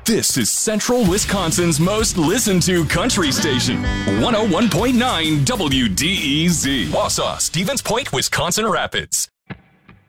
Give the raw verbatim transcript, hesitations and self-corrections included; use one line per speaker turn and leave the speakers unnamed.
This is Central Wisconsin's most listened to country station, one oh one point nine W D E Z. Wausau, Stevens Point, Wisconsin Rapids.